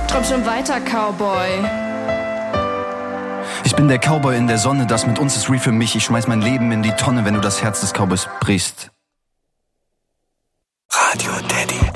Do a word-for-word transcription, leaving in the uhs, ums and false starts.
Träum schon weiter, Cowboy. Ich bin der Cowboy in der Sonne, das mit uns ist real für mich. Ich schmeiß mein Leben in die Tonne, wenn du das Herz des Cowboys brichst. Radio Daddy.